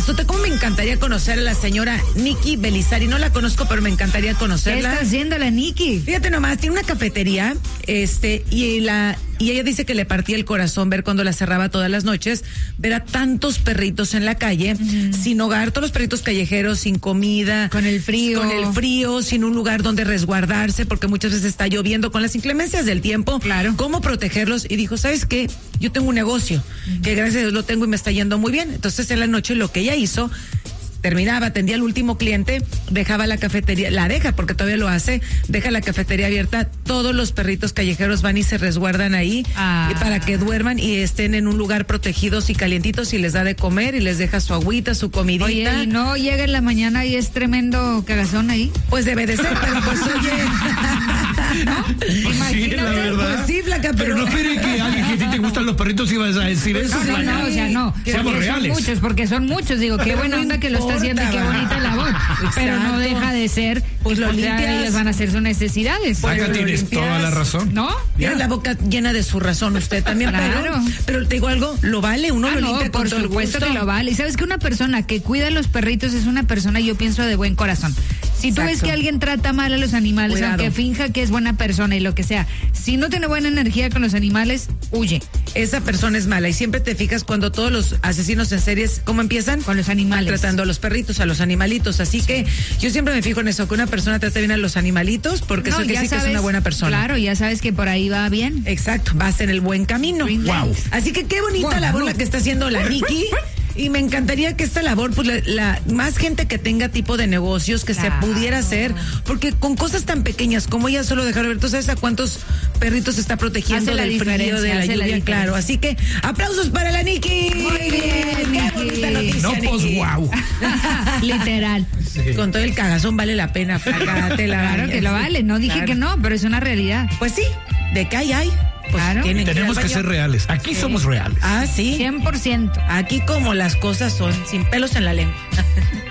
pasote. ¿Cómo me encantaría conocer a la señora Nikki Belizari? No la conozco, pero me encantaría conocerla. ¿Qué está haciendo la Nikki? Fíjate nomás, tiene una cafetería, y ella dice que le partía el corazón ver cuando la cerraba todas las noches, ver a tantos perritos en la calle, sin hogar, todos los perritos callejeros, sin comida. Con el frío. Sin un lugar donde resguardarse, porque muchas veces está lloviendo, con las inclemencias del tiempo. Claro. ¿Cómo protegerlos? Y dijo, ¿sabes qué? Yo tengo un negocio, que gracias a Dios lo tengo y me está yendo muy bien. Entonces en la noche lo que ella hizo, terminaba, atendía al último cliente, dejaba la cafetería, la deja porque todavía lo hace, deja la cafetería abierta, todos los perritos callejeros van y se resguardan ahí para que duerman y estén en un lugar protegidos y calientitos, y les da de comer y les deja su agüita, su comidita. Oye, y no llega en la mañana y es tremendo cagazón ahí. Pues debe de ser, pero pues oye. ¿No? Sí, la verdad. Pues sí, flaca, pero no espere que alguien que a ti te gustan los perritos ibas a decir eso. No, o sea, no. Seamos reales. Porque son muchos, digo, qué buena onda que lo está haciendo y qué bonita labor. Pero no deja de ser, pues lo limpias. Ellos van a hacer sus necesidades. Acá tienes toda la razón. ¿No? Tiene la boca llena de su razón usted también, claro. Pero te digo algo, lo vale, uno lo limpia con todo el gusto. Por supuesto que lo vale. Y sabes que una persona que cuida a los perritos es una persona, yo pienso, de buen corazón. Si tú ves que alguien trata mal a los animales, cuidado, aunque finja que es buena persona y lo que sea, si no tiene buena energía con los animales, huye. Esa persona es mala. Y siempre te fijas cuando todos los asesinos en series, ¿cómo empiezan? Con los animales. Tratando a los perritos, a los animalitos. Así que yo siempre me fijo en eso, que una persona trate bien a los animalitos, porque eso quiere decir que es una buena persona. Claro, ya sabes que por ahí va bien. Exacto, vas en el buen camino. Wow. Así que qué bonita labor la que está haciendo la Nikki. Y me encantaría que esta labor, pues la más gente que tenga tipo de negocios que se pudiera hacer, porque con cosas tan pequeñas como ella solo dejar ver, ¿tú sabes a cuántos perritos está protegiendo del frío, de la lluvia? Claro, así que aplausos para la Nikki. Muy bien, qué bonita noticia, no, pues Nikki. wow. Literal. Sí. Con todo el cagazón vale la pena, flaca, claro que lo vale, no dije que no, pero es una realidad. Pues sí, de que hay. Pues claro. Tenemos que ser reales. Aquí somos reales. Ah, sí. 100%. Aquí como las cosas son, sin pelos en la lengua.